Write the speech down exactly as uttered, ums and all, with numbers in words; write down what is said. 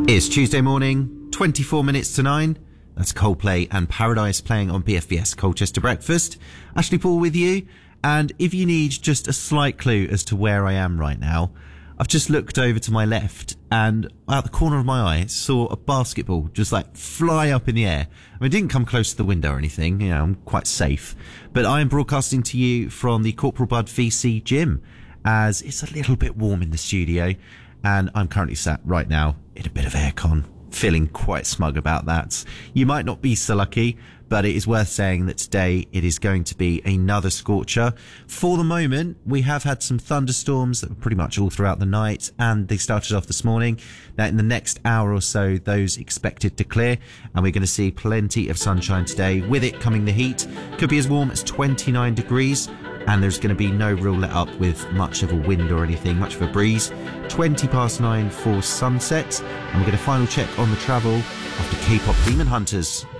It's Tuesday morning, twenty-four minutes to nine. That's Coldplay and Paradise playing on B F B S Colchester Breakfast. Ashley Paul with you. And if you need just a slight clue as to where I am right now, I've just looked over to my left and out the corner of my eye saw a basketball just like fly up in the air. I mean, it didn't come close to the window or anything, you know, I'm quite safe. But I am broadcasting to you from the Corporal Bud V C gym as it's a little bit warm in the studio and I'm currently sat right now in a bit of aircon, feeling quite smug about that. You might not be so lucky, but it is worth saying that today it is going to be another scorcher. For the moment, we have had some thunderstorms that were pretty much all throughout the night, and they started off this morning. Now, in the next hour or so, those expected to clear, and we're going to see plenty of sunshine today. With it coming the heat, could be as warm as twenty-nine degrees, and there's going to be no real let up with much of a wind or anything, much of a breeze. twenty past nine for sunset, and we'll get a final check on the travel after K-pop Demon Hunters.